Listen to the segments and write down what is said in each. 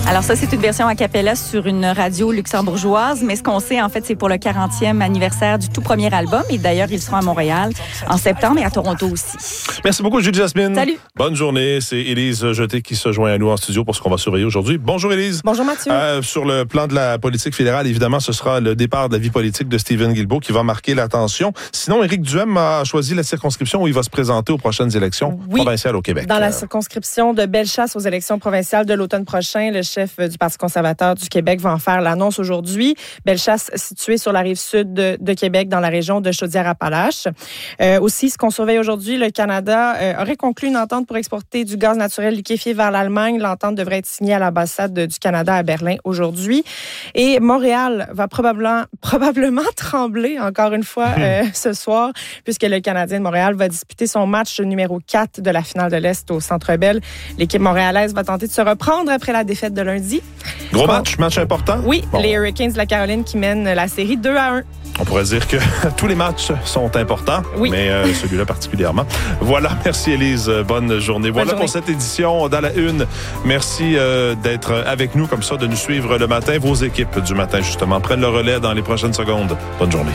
Alors ça, c'est une version a cappella sur une radio luxembourgeoise, mais ce qu'on sait, en fait, c'est pour le 40e anniversaire du tout premier album. Et d'ailleurs, ils seront à Montréal en septembre et à Toronto aussi. Merci beaucoup, Julie Jasmine. Salut. Bonne journée. C'est Élise Jeté qui se joint à nous en studio pour ce qu'on va surveiller aujourd'hui. Bonjour, Élise. Bonjour, Mathieu. Sur le plan de la politique fédérale, évidemment, ce sera le départ de la vie politique de Stephen Guilbeault qui va marquer l'attention. Sinon, Éric Duhem a choisi la circonscription où il va se présenter aux prochaines élections provinciales au Québec. Dans la circonscription de Bellechasse aux élections provinciales de l'automne prochain, le chef du Parti conservateur du Québec va en faire l'annonce aujourd'hui. Bellechasse, située sur la rive sud de Québec, dans la région de Chaudière-Appalaches. Aussi, ce qu'on surveille aujourd'hui, le Canada aurait conclu une entente pour exporter du gaz naturel liquéfié vers l'Allemagne. L'entente devrait être signée à l'ambassade du Canada à Berlin aujourd'hui. Et Montréal va probablement trembler encore une fois ce soir, puisque le Canadien de Montréal va disputer son match numéro 4 de la finale de l'Est au Centre Bell. L'équipe montréalaise va tenter de se reprendre après la défaite de lundi. Gros match important? Oui, les Hurricanes de la Caroline qui mènent la série 2-1. On pourrait dire que tous les matchs sont importants, mais celui-là particulièrement. Voilà, merci Élise, bonne journée. Voilà pour cette édition dans la Une. Merci d'être avec nous comme ça, de nous suivre le matin. Vos équipes du matin, justement, prennent le relais dans les prochaines secondes. Bonne journée.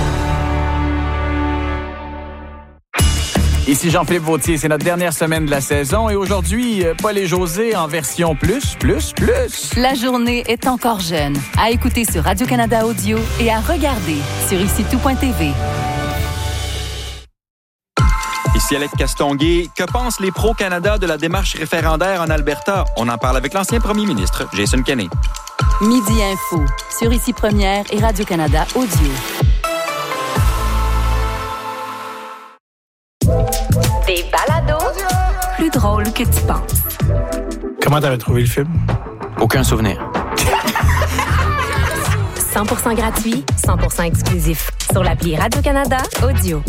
Ici Jean-Philippe Vautier, c'est notre dernière semaine de la saison et aujourd'hui, Paul et José en version plus. La journée est encore jeune. À écouter sur Radio-Canada Audio et à regarder sur ici-tout.tv. Ici Alex Castonguay. Que pensent les pro-Canada de la démarche référendaire en Alberta? On en parle avec l'ancien premier ministre, Jason Kenney. Midi Info sur Ici Première et Radio-Canada Audio. Des balados Plus drôle que tu penses. Comment t'avais trouvé le film? Aucun souvenir. 100% gratuit, 100% exclusif. Sur l'appli Radio-Canada Audio.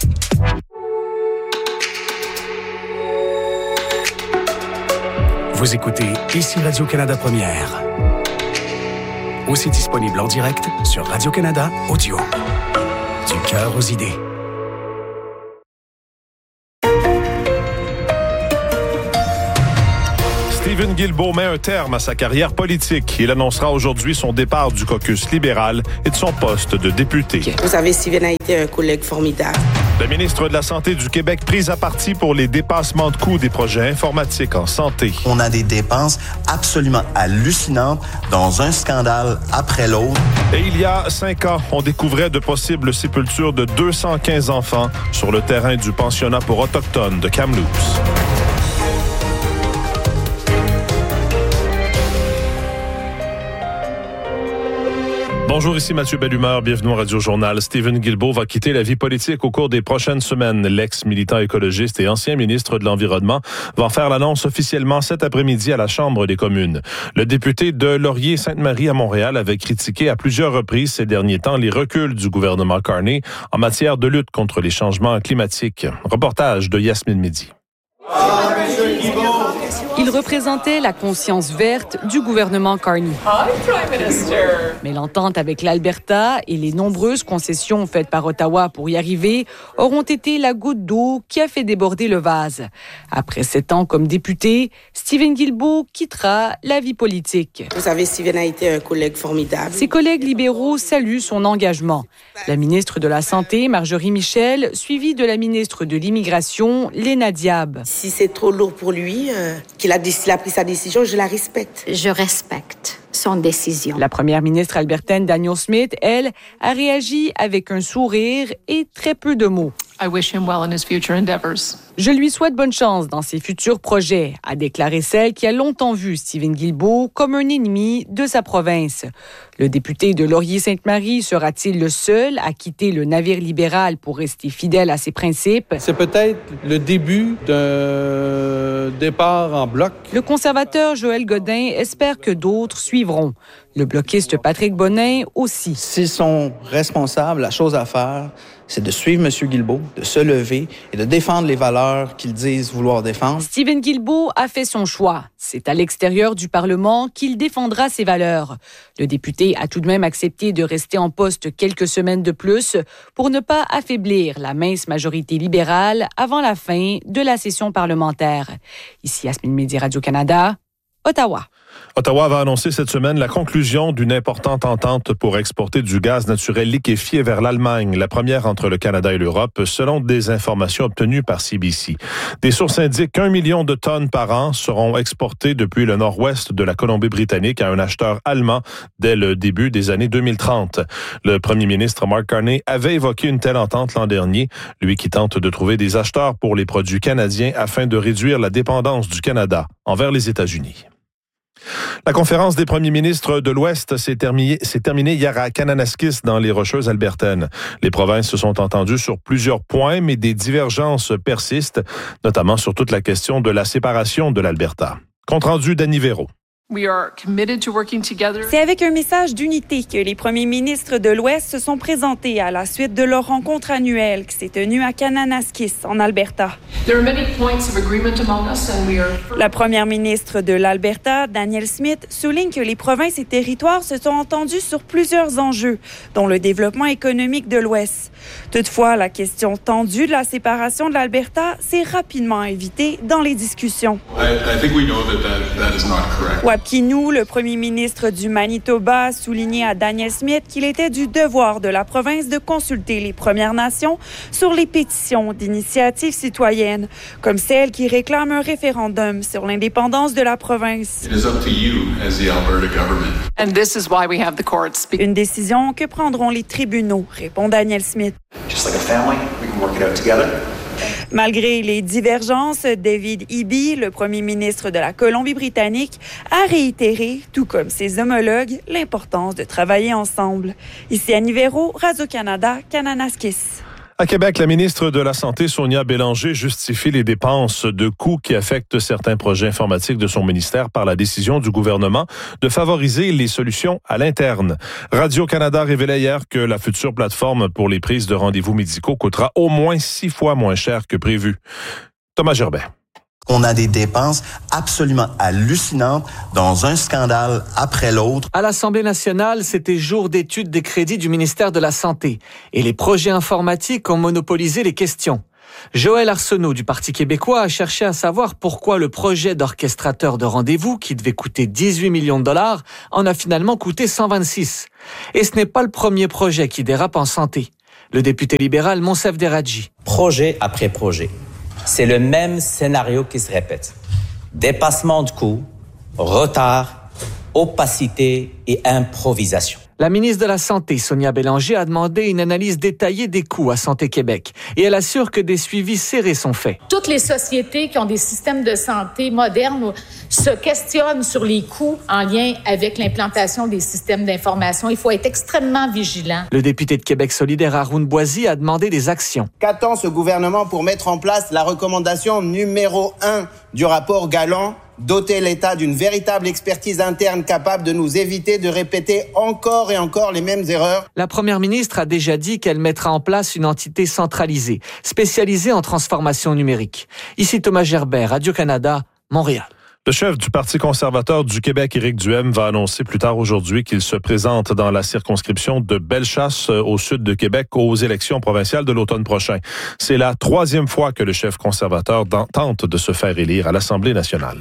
Vous écoutez Ici Radio-Canada Première. Aussi disponible en direct sur Radio-Canada Audio. Du cœur aux idées. Stephen Guilbeault met un terme à sa carrière politique. Il annoncera aujourd'hui son départ du caucus libéral et de son poste de député. Vous savez, Stephen a été un collègue formidable. Le ministre de la Santé du Québec prise à partie pour les dépassements de coûts des projets informatiques en santé. On a des dépenses absolument hallucinantes dans un scandale après l'autre. Et il y a 5 ans, on découvrait de possibles sépultures de 215 enfants sur le terrain du pensionnat pour autochtones de Kamloops. Bonjour, ici Mathieu Bellumeur, bienvenue au Radio-Journal. Stephen Guilbeault va quitter la vie politique au cours des prochaines semaines. L'ex-militant écologiste et ancien ministre de l'Environnement va en faire l'annonce officiellement cet après-midi à la Chambre des communes. Le député de Laurier-Sainte-Marie à Montréal avait critiqué à plusieurs reprises ces derniers temps les reculs du gouvernement Carney en matière de lutte contre les changements climatiques. Reportage de Yasmine Midi. Il représentait la conscience verte du gouvernement Carney. Mais l'entente avec l'Alberta et les nombreuses concessions faites par Ottawa pour y arriver auront été la goutte d'eau qui a fait déborder le vase. Après 7 ans comme député, Stephen Guilbeault quittera la vie politique. Vous savez, Stephen a été un collègue formidable. Ses collègues libéraux saluent son engagement. La ministre de la Santé, Marjorie Michel, suivie de la ministre de l'Immigration, Léna Diab. Si c'est trop lourd pour lui, qu'il a pris sa décision, je la respecte. Je respecte son décision. La première ministre albertaine, Danielle Smith, elle, a réagi avec un sourire et très peu de mots. I wish him well in his future endeavors. Je lui souhaite bonne chance dans ses futurs projets, a déclaré celle qui a longtemps vu Stephen Guilbeault comme un ennemi de sa province. Le député de Laurier-Sainte-Marie sera-t-il le seul à quitter le navire libéral pour rester fidèle à ses principes? C'est peut-être le début d'un départ en bloc. Le conservateur Joël Godin espère que d'autres suivront. Le bloquiste Patrick Bonin aussi. S'ils sont responsables, la chose à faire, c'est de suivre M. Guilbeault, de se lever et de défendre les valeurs qu'ils disent vouloir défendre. Stephen Guilbeault a fait son choix. C'est à l'extérieur du Parlement qu'il défendra ses valeurs. Le député a tout de même accepté de rester en poste quelques semaines de plus pour ne pas affaiblir la mince majorité libérale avant la fin de la session parlementaire. Ici Yasmine Midi, Radio-Canada. Ottawa. Ottawa va annoncer cette semaine la conclusion d'une importante entente pour exporter du gaz naturel liquéfié vers l'Allemagne, la première entre le Canada et l'Europe, selon des informations obtenues par CBC. Des sources indiquent qu'1 million de tonnes par an seront exportées depuis le nord-ouest de la Colombie-Britannique à un acheteur allemand dès le début des années 2030. Le premier ministre Mark Carney avait évoqué une telle entente l'an dernier, lui qui tente de trouver des acheteurs pour les produits canadiens afin de réduire la dépendance du Canada envers les États-Unis. La conférence des premiers ministres de l'Ouest s'est terminée hier à Kananaskis dans les Rocheuses albertaines. Les provinces se sont entendues sur plusieurs points, mais des divergences persistent, notamment sur toute la question de la séparation de l'Alberta. Compte rendu d'Annie Véro. C'est avec un message d'unité que les premiers ministres de l'Ouest se sont présentés à la suite de leur rencontre annuelle qui s'est tenue à Kananaskis, en Alberta. La première ministre de l'Alberta, Danielle Smith, souligne que les provinces et territoires se sont entendus sur plusieurs enjeux, dont le développement économique de l'Ouest. Toutefois, la question tendue de la séparation de l'Alberta s'est rapidement évitée dans les discussions. Kinou, le premier ministre du Manitoba, a souligné à Danielle Smith qu'il était du devoir de la province de consulter les Premières Nations sur les pétitions d'initiatives citoyennes, comme celle qui réclame un référendum sur l'indépendance de la province. Une décision que prendront les tribunaux, répond Danielle Smith. Malgré les divergences, David Eby, le premier ministre de la Colombie-Britannique, a réitéré, tout comme ses homologues, l'importance de travailler ensemble. Ici Annie Véro, Radio-Canada, Kananaskis. À Québec, la ministre de la Santé, Sonia Bélanger, justifie les dépenses de coûts qui affectent certains projets informatiques de son ministère par la décision du gouvernement de favoriser les solutions à l'interne. Radio-Canada révélait hier que la future plateforme pour les prises de rendez-vous médicaux coûtera au moins 6 fois moins cher que prévu. Thomas Gerbet. On a des dépenses absolument hallucinantes dans un scandale après l'autre. À l'Assemblée nationale, c'était jour d'étude des crédits du ministère de la Santé. Et les projets informatiques ont monopolisé les questions. Joël Arsenault du Parti québécois a cherché à savoir pourquoi le projet d'orchestrateur de rendez-vous, qui devait coûter 18 millions de dollars, en a finalement coûté 126. Et ce n'est pas le premier projet qui dérape en santé. Le député libéral Monsef Deradji. Projet après projet. C'est le même scénario qui se répète. Dépassement de coûts, retard, opacité et improvisation. La ministre de la Santé, Sonia Bélanger, a demandé une analyse détaillée des coûts à Santé Québec et elle assure que des suivis serrés sont faits. Toutes les sociétés qui ont des systèmes de santé modernes se questionnent sur les coûts en lien avec l'implantation des systèmes d'information. Il faut être extrêmement vigilant. Le député de Québec solidaire Haroun Boisy a demandé des actions. Qu'attend ce gouvernement pour mettre en place la recommandation numéro 1 du rapport Galland? Doter l'État d'une véritable expertise interne capable de nous éviter de répéter encore et encore les mêmes erreurs. La première ministre a déjà dit qu'elle mettra en place une entité centralisée, spécialisée en transformation numérique. Ici Thomas Gerbet, Radio-Canada, Montréal. Le chef du Parti conservateur du Québec, Éric Duhaime, va annoncer plus tard aujourd'hui qu'il se présente dans la circonscription de Bellechasse, au sud de Québec, aux élections provinciales de l'automne prochain. C'est la 3e fois que le chef conservateur tente de se faire élire à l'Assemblée nationale.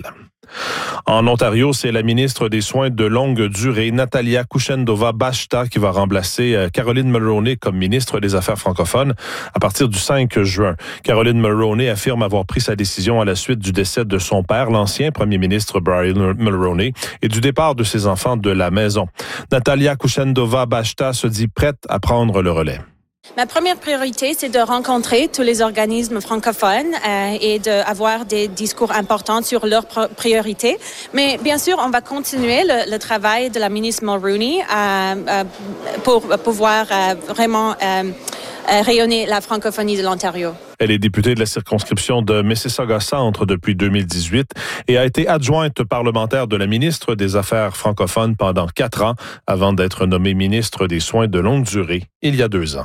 En Ontario, c'est la ministre des Soins de longue durée, Natalia Kushendova-Bashta, qui va remplacer Caroline Mulroney comme ministre des Affaires francophones à partir du 5 juin. Caroline Mulroney affirme avoir pris sa décision à la suite du décès de son père, l'ancien premier ministre Brian Mulroney, et du départ de ses enfants de la maison. Natalia Kushendova-Bashta se dit prête à prendre le relais. Ma première priorité, c'est de rencontrer tous les organismes francophones et d'avoir des discours importants sur leurs priorités. Mais bien sûr, on va continuer le travail de la ministre Mulroney pour pouvoir vraiment rayonner la francophonie de l'Ontario. Elle est députée de la circonscription de Mississauga-Centre depuis 2018 et a été adjointe parlementaire de la ministre des Affaires francophones pendant 4 ans avant d'être nommée ministre des Soins de longue durée il y a 2 ans.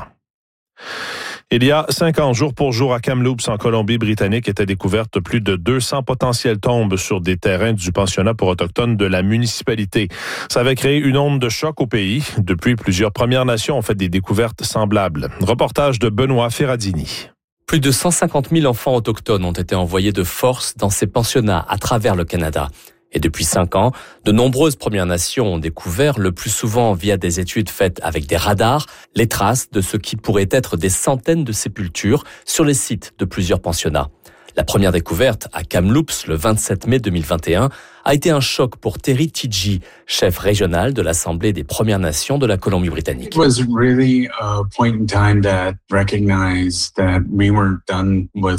Il y a 5 ans, jour pour jour, à Kamloops, en Colombie-Britannique, étaient découvertes plus de 200 potentielles tombes sur des terrains du pensionnat pour autochtones de la municipalité. Ça avait créé une onde de choc au pays. Depuis, plusieurs Premières Nations ont fait des découvertes semblables. Reportage de Benoît Ferradini. Plus de 150 000 enfants autochtones ont été envoyés de force dans ces pensionnats à travers le Canada. Et depuis 5 ans, de nombreuses Premières Nations ont découvert, le plus souvent via des études faites avec des radars, les traces de ce qui pourrait être des centaines de sépultures sur les sites de plusieurs pensionnats. La première découverte à Kamloops le 27 mai 2021 a été un choc pour Terry Tidji, chef régional de l'Assemblée des Premières Nations de la Colombie-Britannique. It was really a point in time that recognized that we weren't done with,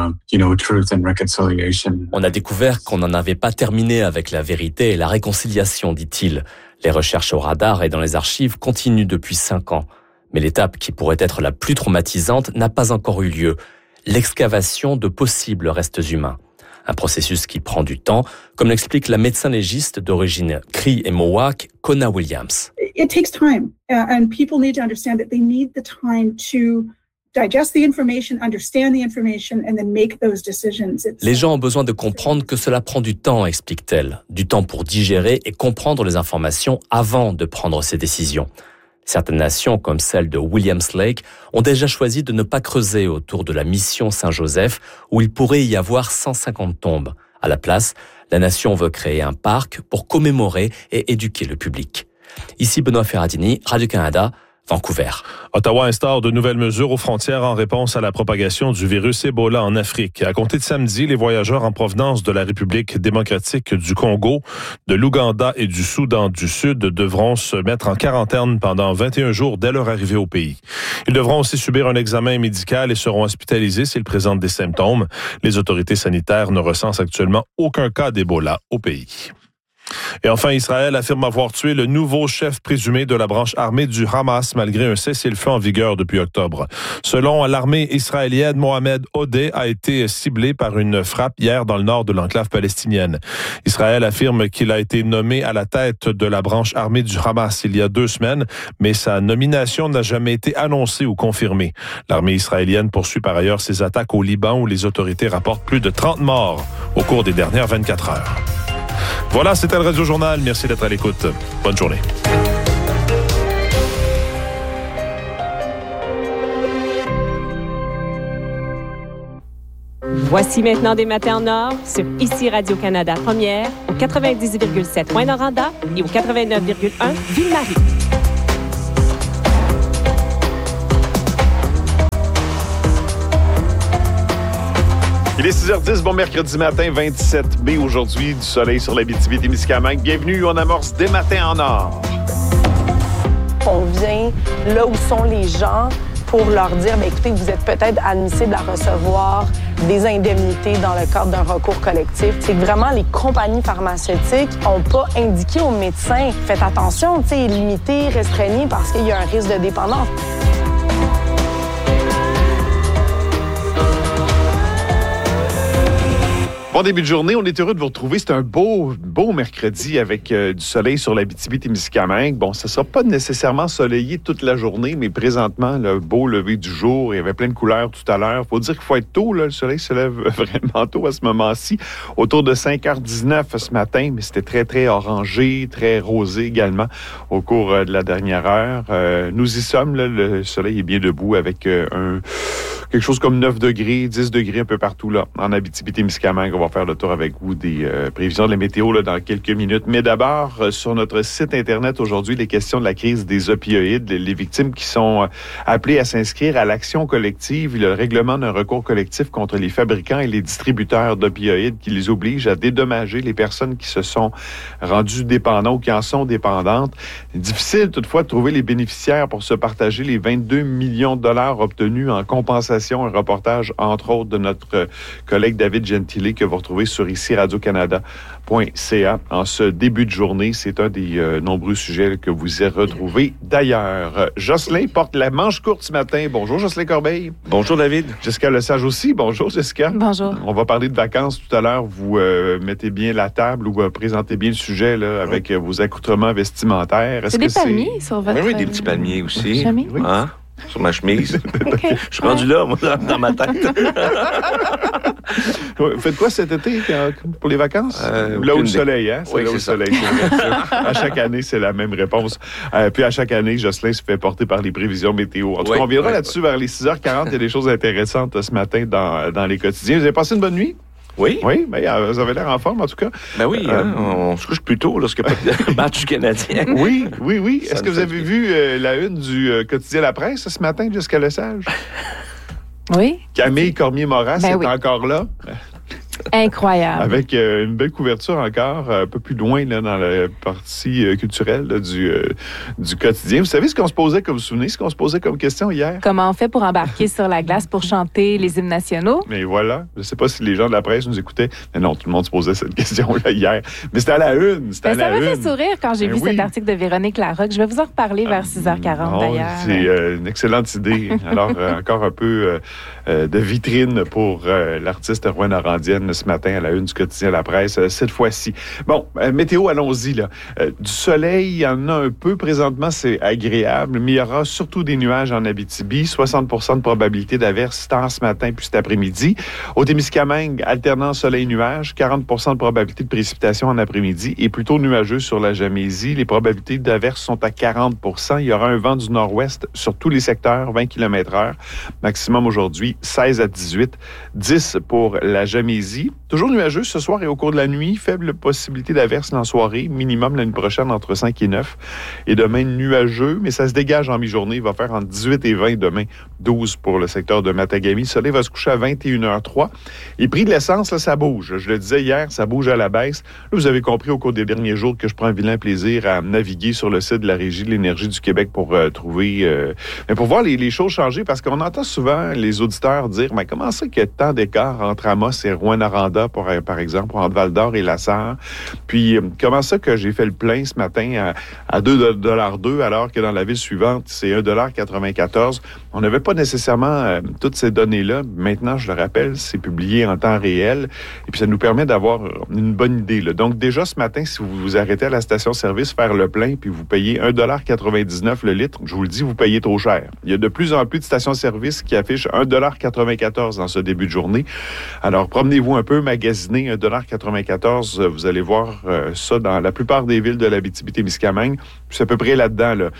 truth and reconciliation. On a découvert qu'on n'en avait pas terminé avec la vérité et la réconciliation, dit-il. Les recherches au radar et dans les archives continuent depuis 5 ans. Mais l'étape qui pourrait être la plus traumatisante n'a pas encore eu lieu. L'excavation de possibles restes humains. Un processus qui prend du temps, comme l'explique la médecin légiste d'origine Cree et Mohawk, Kona Williams. It takes time, and people need to understand that they need the time to digest the information, understand the information, and then make those decisions. Les gens ont besoin de comprendre que cela prend du temps, explique-t-elle. Du temps pour digérer et comprendre les informations avant de prendre ces décisions. Certaines nations, comme celle de Williams Lake, ont déjà choisi de ne pas creuser autour de la mission Saint-Joseph, où il pourrait y avoir 150 tombes. À la place, la nation veut créer un parc pour commémorer et éduquer le public. Ici Benoît Ferradini, Radio-Canada, Vancouver. Ottawa instaure de nouvelles mesures aux frontières en réponse à la propagation du virus Ebola en Afrique. À compter de samedi, les voyageurs en provenance de la République démocratique du Congo, de l'Ouganda et du Soudan du Sud devront se mettre en quarantaine pendant 21 jours dès leur arrivée au pays. Ils devront aussi subir un examen médical et seront hospitalisés s'ils présentent des symptômes. Les autorités sanitaires ne recensent actuellement aucun cas d'Ebola au pays. Et enfin, Israël affirme avoir tué le nouveau chef présumé de la branche armée du Hamas malgré un cessez-le-feu en vigueur depuis octobre. Selon l'armée israélienne, Mohamed Odeh a été ciblé par une frappe hier dans le nord de l'enclave palestinienne. Israël affirme qu'il a été nommé à la tête de la branche armée du Hamas il y a 2 semaines, mais sa nomination n'a jamais été annoncée ou confirmée. L'armée israélienne poursuit par ailleurs ses attaques au Liban où les autorités rapportent plus de 30 morts au cours des dernières 24 heures. Voilà, c'était le Radio Journal. Merci d'être à l'écoute. Bonne journée. Voici maintenant des matins en or sur ici Radio-Canada Première, au 90,7 Rouyn-Noranda et au 89,1 Ville-Marie. Il est 6h10, bon mercredi matin, 27 mai aujourd'hui, du soleil sur l'Abitibi-Témiscamingue. Bienvenue, on amorce des matins en or. On vient là où sont les gens pour leur dire, écoutez, vous êtes peut-être admissible à recevoir des indemnités dans le cadre d'un recours collectif. C'est que vraiment, les compagnies pharmaceutiques n'ont pas indiqué aux médecins, faites attention, limitez, restreignez parce qu'il y a un risque de dépendance. Bon début de journée, on est heureux de vous retrouver. C'est un beau mercredi avec du soleil sur l'Abitibi-Témiscamingue. Bon, ça ne sera pas nécessairement soleillé toute la journée, mais présentement, le beau lever du jour, il y avait plein de couleurs tout à l'heure. Il faut dire qu'il faut être tôt, là. Le soleil se lève vraiment tôt à ce moment-ci, autour de 5h19 ce matin, mais c'était très, très orangé, très rosé également au cours de la dernière heure. Nous y sommes, là, le soleil est bien debout avec quelque chose comme 9 degrés, 10 degrés un peu partout là en Abitibi-Témiscamingue. On va faire le tour avec vous des prévisions de la météo là, dans quelques minutes. Mais d'abord, sur notre site Internet aujourd'hui, les questions de la crise des opioïdes, les victimes qui sont appelées à s'inscrire à l'action collective, le règlement d'un recours collectif contre les fabricants et les distributeurs d'opioïdes qui les obligent à dédommager les personnes qui se sont rendues dépendantes ou qui en sont dépendantes. Difficile toutefois de trouver les bénéficiaires pour se partager les 22 millions de dollars obtenus en compensation. Un reportage, entre autres, de notre collègue David Gentile que vous retrouvez sur ici radio-canada.ca. En ce début de journée, c'est un des nombreux sujets que vous y retrouvez. D'ailleurs, Jocelyn porte la manche courte ce matin. Bonjour Jocelyn Corbeil. Bonjour David. Jessica Lesage aussi. Bonjour Jessica. Bonjour. On va parler de vacances tout à l'heure. Vous mettez bien la table ou présentez bien le sujet là, avec vos accoutrements vestimentaires. C'est des palmiers sur votre... Oui, des petits palmiers aussi. Chemise. Oui. Hein? Sur ma chemise. Okay. Je suis rendu là, moi, dans ma tête. Faites quoi cet été pour les vacances? Là où le soleil, hein? Oui, là où le soleil. À chaque année, c'est la même réponse. Puis à chaque année, Jocelyn se fait porter par les prévisions météo. En tout cas, on viendra là-dessus vers les 6h40. Il y a des choses intéressantes ce matin dans les quotidiens. Vous avez passé une bonne nuit? Oui. Oui, mais vous avez l'air en forme, en tout cas. Ben oui, on se couche plus tôt lorsqu'il n'y a pas de match du Canadien. Oui. Est-ce que vous avez vu la une du quotidien La Presse ce matin, Jessica Lesage? Oui. Camille Cormier-Moras est encore là. Incroyable. Avec une belle couverture encore, un peu plus loin là, dans la partie culturelle là, du quotidien. Vous savez ce qu'on se posait, comme vous vous souvenez, ce qu'on se posait comme question hier? Comment on fait pour embarquer sur la glace pour chanter les hymnes nationaux? Mais voilà. Je ne sais pas si les gens de la presse nous écoutaient. Mais non, tout le monde se posait cette question-là hier. Mais c'était à la une. Ça m'a fait sourire quand j'ai vu cet article de Véronique Larocque. Je vais vous en reparler vers 6h40 d'ailleurs. C'est une excellente idée. Alors, encore un peu de vitrine pour l'artiste Rouyn-Norandienne ce matin à la une du quotidien La Presse, cette fois-ci. Bon, météo, allons-y. Là. Du soleil, il y en a un peu. Présentement, c'est agréable, mais il y aura surtout des nuages en Abitibi. 60% de probabilité d'averse tant ce matin puis cet après-midi. Au Témiscamingue, alternant soleil-nuage, 40% de probabilité de précipitation en après-midi et plutôt nuageux sur la Jamaisie. Les probabilités d'averse sont à 40%. Il y aura un vent du nord-ouest sur tous les secteurs, 20 km/h. Maximum aujourd'hui, 16 à 18. 10 pour la Jamaisie. Toujours nuageux ce soir et au cours de la nuit. Faible possibilité d'averse en soirée. Minimum l'année prochaine entre 5 et 9. Et demain, nuageux, mais ça se dégage en mi-journée. Il va faire entre 18 et 20 demain. 12 pour le secteur de Matagami. Le soleil va se coucher à 21h03. Et prix de l'essence, là, ça bouge. Je le disais hier, ça bouge à la baisse. Là, vous avez compris au cours des derniers jours que je prends un vilain plaisir à naviguer sur le site de la Régie de l'énergie du Québec pour trouver... mais pour voir les choses changer, parce qu'on entend souvent les auditeurs dire « Mais comment ça qu'il y a tant d'écart entre Amos et Rouyn-Noranda, par exemple, entre Val-d'Or et La Sarre? Puis, comment ça que j'ai fait le plein ce matin à 2,2 alors que dans la ville suivante, c'est 1,94 $. On n'avait pas nécessairement toutes ces données-là. Maintenant, je le rappelle, c'est publié en temps réel. Et puis, ça nous permet d'avoir une bonne idée. Là. Donc, déjà, ce matin, si vous vous arrêtez à la station-service, faire le plein, puis vous payez 1,99 $ le litre, je vous le dis, vous payez trop cher. Il y a de plus en plus de stations-service qui affichent 1,94 $ dans ce début de journée. Alors, promenez-vous un peu, magasinez 1,94 $. Vous allez voir ça dans la plupart des villes de l'Abitibi-Témiscamingue. C'est à peu près là-dedans, là.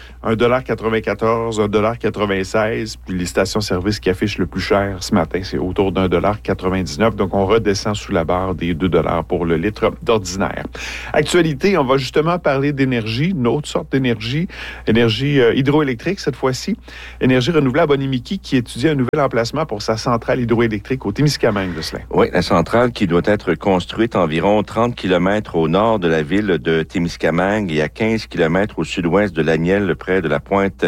1,94 $, 1,96 $. Puis les stations-service qui affichent le plus cher ce matin, c'est autour d'1,99 $. Donc, on redescend sous la barre des 2 $ pour le litre d'ordinaire. Actualité, on va justement parler d'énergie, une autre sorte d'énergie, énergie hydroélectrique cette fois-ci. Énergie renouvelable Bonimiki qui étudie un nouvel emplacement pour sa centrale hydroélectrique au Témiscamingue, Jocelyn. Oui, la centrale qui doit être construite environ 30 km au nord de la ville de Témiscamingue et à 15 km au sud-ouest de Laniel, près de la pointe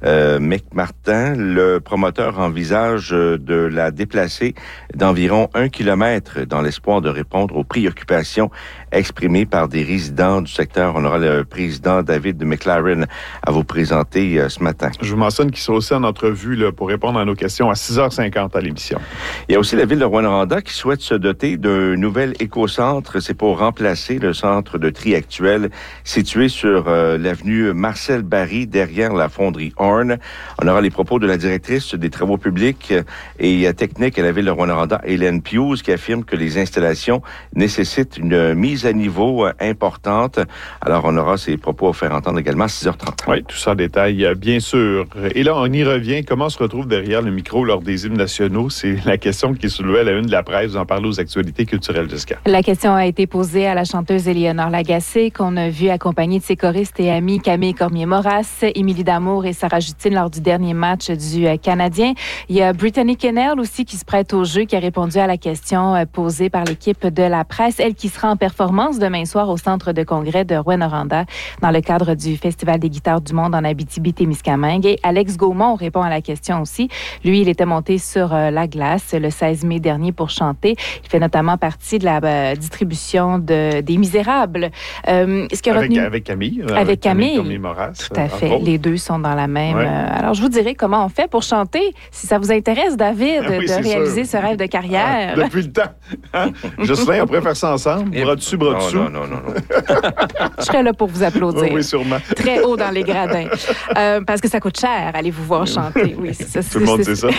McMartin. Le promoteur envisage de la déplacer d'environ 1 km dans l'espoir de répondre aux préoccupations exprimées par des résidents du secteur. On aura le président David McLaren à vous présenter ce matin. Je vous mentionne qu'il sera aussi en entrevue là, pour répondre à nos questions à 6h50 à l'émission. Il y a aussi la ville de Rouyn-Noranda qui souhaite se doter d'un nouvel écocentre. C'est pour remplacer le centre de tri actuel situé sur l'avenue Marcel Barry, derrière la fonderie Horn. On aura les propos de la directrice des travaux publics et techniques à la ville de Rouyn-Noranda, Hélène Pius, qui affirme que les installations nécessitent une mise à niveau importante. Alors, on aura ces propos à faire entendre également à 6h30. Oui, tout ça en détail, bien sûr. Et là, on y revient. Comment on se retrouve derrière le micro lors des hymnes nationaux? C'est la question qui est soulevée à la une de la presse. Vous en parlez aux actualités culturelles, Jessica. La question a été posée à la chanteuse Éléonore Lagacé, qu'on a vue accompagnée de ses choristes et amis Camille Cormier-Moras, Émilie Damour et Sarah Justine lors du dernier match du Canadien. Il y a Brittany Kennel aussi qui se prête au jeu, qui a répondu à la question posée par l'équipe de la presse. Elle qui sera en performance demain soir au centre de congrès de Rouyn-Noranda dans le cadre du Festival des guitares du monde en Abitibi-Témiscamingue. Et Alex Gaumont répond à la question aussi. Lui, il était monté sur la glace le 16 mai dernier pour chanter. Il fait notamment partie de la distribution des Misérables. Ce qui a retenu... Avec Camille. Avec Camille. Moras. Tout à fait. Les deux sont dans la même. Ouais. Alors, je vous dirai comment on fait pour chanter. Si ça vous intéresse, David, de réaliser ce rêve de carrière. Depuis le temps. Hein? Jocelyn, on pourrait faire ça ensemble. Bras dessus, bras dessous. Non. serais là pour vous applaudir. Oui, sûrement. Très haut dans les gradins. Parce que ça coûte cher, allez vous voir chanter. Oui, c'est ça. Tout le monde sait ça.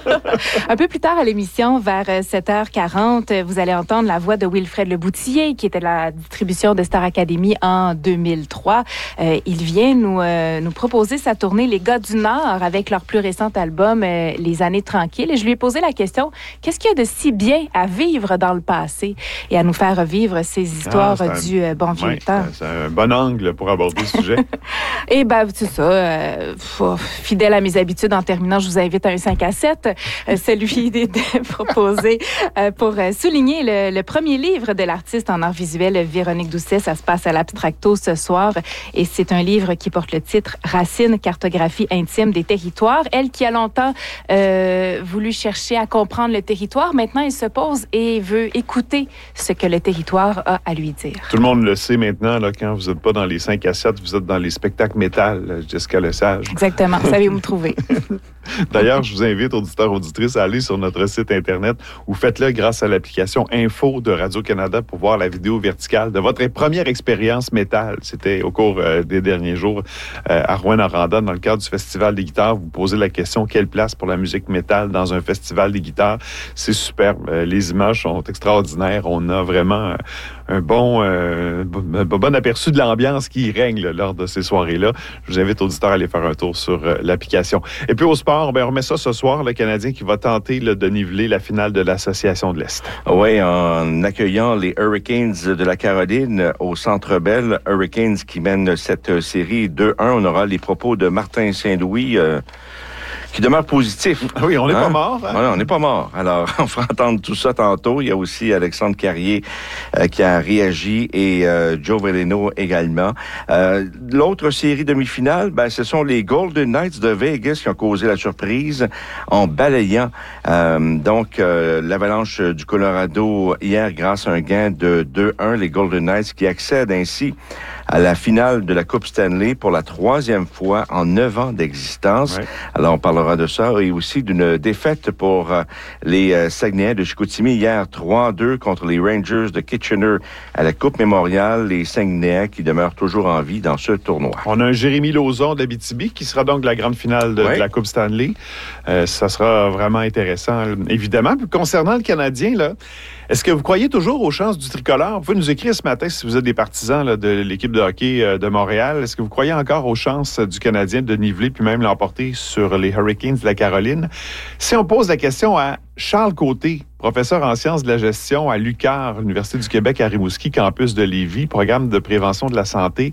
Un peu plus tard à l'émission, vers 7h40, vous allez entendre la voix de Wilfred Leboutillier, qui était la distribution de Star Academy en 2003. Il vient nous proposer sa tournée Les Gars du Nord avec leur plus récent album Les Années Tranquilles. Et je lui ai posé la question, qu'est-ce qu'il y a de si bien à vivre dans le passé et à nous faire revivre ces histoires du bon vieux temps? C'est un bon angle pour aborder le sujet. Et c'est ça. Fidèle à mes habitudes, en terminant, je vous invite à un 5 à 7. Celui d'être proposé pour souligner le premier livre de l'artiste en art visuel, Véronique Doucet. Ça se passe à l'Abstracto ce soir. Et c'est un livre qui porte le titre « Racines, cartographie intime des territoires ». Elle qui a longtemps voulu chercher à comprendre le territoire, maintenant elle se pose et veut écouter ce que le territoire a à lui dire. Tout le monde le sait maintenant, là, quand vous n'êtes pas dans les 5 à 7, vous êtes dans les spectacles métal, Jessica Lesage. Exactement, savez où me trouver. D'ailleurs, je vous invite, auditeurs, auditrices, à aller sur notre site Internet ou faites-le grâce à l'application Info de Radio-Canada pour voir la vidéo verticale de votre première expérience métal. C'était au cours des derniers jours à Rouyn-Noranda, dans le cadre du Festival des guitares. Vous posez la question, quelle place pour la musique métal dans un festival des guitares? C'est superbe. Les images sont extraordinaires. On a vraiment un bon aperçu de l'ambiance qui règne lors de ces soirées-là. Je vous invite, auditeurs, à aller faire un tour sur l'application. Et puis au sport, on remet ça ce soir, le Canadien qui va tenter de niveler la finale de l'Association de l'Est. Oui, en accueillant les Hurricanes de la Caroline au Centre Bell. Hurricanes qui mènent cette série 2-1. On aura les propos de Martin Saint-Louis qui demeure positif. Oui, on n'est pas mort. Oui, on n'est pas mort. Alors, on fera entendre tout ça tantôt. Il y a aussi Alexandre Carrier qui a réagi et Joe Veleno également. L'autre série demi-finale, ce sont les Golden Knights de Vegas qui ont causé la surprise en balayant l'Avalanche du Colorado hier grâce à un gain de 2-1. Les Golden Knights qui accèdent ainsi à la finale de la Coupe Stanley pour la 3e fois en 9 ans d'existence. Ouais. Alors, on parlera de ça et aussi d'une défaite pour les Saguenayens de Chicoutimi hier 3-2 contre les Rangers de Kitchener à la Coupe Mémoriale. Les Saguenayens qui demeurent toujours en vie dans ce tournoi. On a un Jérémy Lauzon d'Abitibi qui sera donc la grande finale de la Coupe Stanley. Ça sera vraiment intéressant, évidemment. Puis, concernant le Canadien, là, est-ce que vous croyez toujours aux chances du tricolore? Vous pouvez nous écrire ce matin si vous êtes des partisans de l'équipe de hockey de Montréal. Est-ce que vous croyez encore aux chances du Canadien de niveler puis même l'emporter sur les Hurricanes de la Caroline? Si on pose la question à Charles Côté, professeur en sciences de la gestion à l'UQAR, l'Université du Québec à Rimouski, campus de Lévis, programme de prévention de la santé,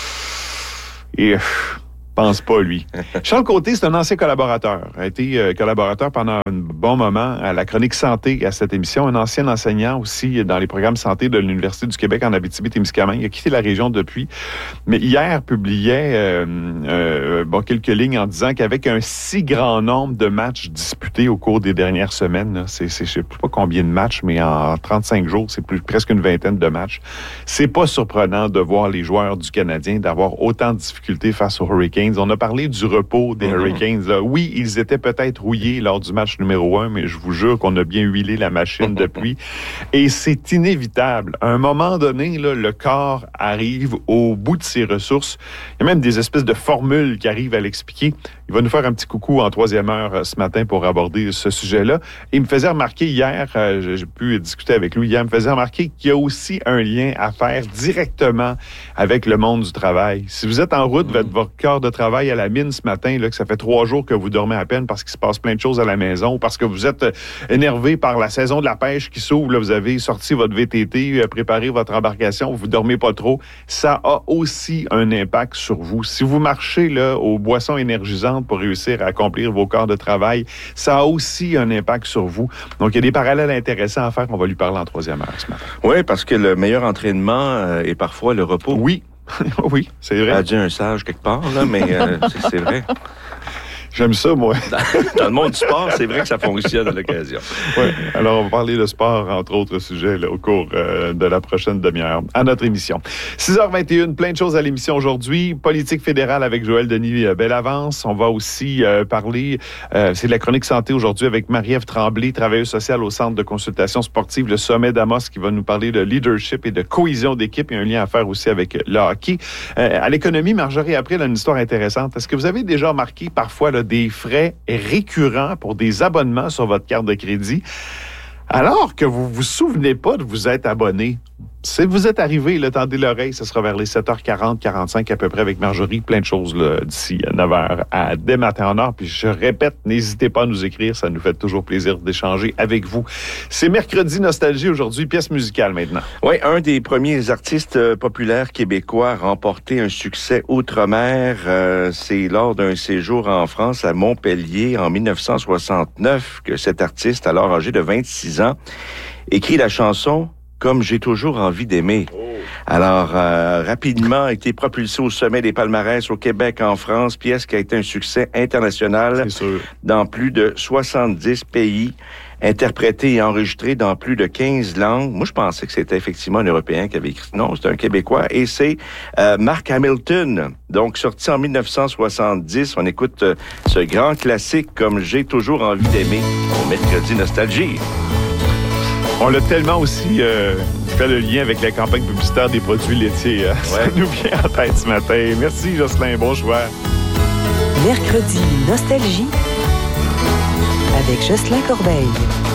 et pense pas, lui. Charles Côté, c'est un ancien collaborateur. A été collaborateur pendant un bon moment à la chronique santé à cette émission. Un ancien enseignant aussi dans les programmes santé de l'Université du Québec en Abitibi-Témiscamingue. Il a quitté la région depuis. Mais hier, publiait quelques lignes en disant qu'avec un si grand nombre de matchs disputés au cours des dernières semaines, là, je sais pas combien de matchs, mais en 35 jours, c'est presque une vingtaine de matchs. C'est pas surprenant de voir les joueurs du Canadien d'avoir autant de difficultés face aux Hurricanes. On a parlé du repos des Hurricanes. Là. Oui, ils étaient peut-être rouillés lors du match numéro 1, mais je vous jure qu'on a bien huilé la machine depuis. Et c'est inévitable. À un moment donné, là, le corps arrive au bout de ses ressources. Il y a même des espèces de formules qui arrivent à l'expliquer. Il va nous faire un petit coucou en 3e heure ce matin pour aborder ce sujet-là. Et il me faisait remarquer hier, j'ai pu discuter avec lui hier, il me faisait remarquer qu'il y a aussi un lien à faire directement avec le monde du travail. Si vous êtes en route vers votre corps de travail à la mine ce matin, là, que ça fait 3 jours que vous dormez à peine parce qu'il se passe plein de choses à la maison, ou parce que vous êtes énervé par la saison de la pêche qui s'ouvre, là, vous avez sorti votre VTT, préparé votre embarcation, vous dormez pas trop, ça a aussi un impact sur vous. Si vous marchez là, aux boissons énergisantes pour réussir à accomplir vos corps de travail, ça a aussi un impact sur vous. Donc, il y a des parallèles intéressants à faire. On va lui parler en 3e heure ce matin. Oui, parce que le meilleur entraînement est parfois le repos. Oui. Oui, c'est vrai. A dit un sage quelque part, là, mais c'est vrai. J'aime ça, moi. Dans le monde du sport, c'est vrai que ça fonctionne à l'occasion. Oui. Alors, on va parler de sport, entre autres sujets, là, au cours de la prochaine demi-heure à notre émission. 6h21, plein de choses à l'émission aujourd'hui. Politique fédérale avec Joël Denis Bellavance. On va aussi parler, c'est de la chronique santé aujourd'hui avec Marie-Ève Tremblay, travailleuse sociale au Centre de consultation sportive, le Sommet d'Amos, qui va nous parler de leadership et de cohésion d'équipe. Il y a un lien à faire aussi avec le hockey. À l'économie, Marjorie April a une histoire intéressante. Est-ce que vous avez déjà remarqué parfois là, des frais récurrents pour des abonnements sur votre carte de crédit, alors que vous ne vous souvenez pas de vous être abonné? Si vous êtes arrivé, là, tendez l'oreille, ce sera vers les 7h40, 45 à peu près avec Marjorie. Plein de choses là, d'ici 9h à dès matin en heure. Puis je répète, n'hésitez pas à nous écrire, ça nous fait toujours plaisir d'échanger avec vous. C'est mercredi Nostalgie aujourd'hui, pièce musicale maintenant. Oui, un des premiers artistes populaires québécois à remporter un succès outre-mer, c'est lors d'un séjour en France à Montpellier en 1969 que cet artiste, alors âgé de 26 ans, écrit la chanson Comme j'ai toujours envie d'aimer. Alors, rapidement, a été propulsé au sommet des palmarès au Québec, en France, pièce qui a été un succès international dans plus de 70 pays, interprété et enregistré dans plus de 15 langues. Moi, je pensais que c'était effectivement un Européen qui avait écrit. Non, c'est un Québécois et c'est Mark Hamilton. Donc, sorti en 1970, on écoute ce grand classique Comme j'ai toujours envie d'aimer au mercredi Nostalgie. On l'a tellement aussi fait le lien avec la campagne publicitaire des produits laitiers. Ça nous vient en tête ce matin. Merci, Jocelyn. Bon choix. Mercredi Nostalgie avec Jocelyn Corbeil.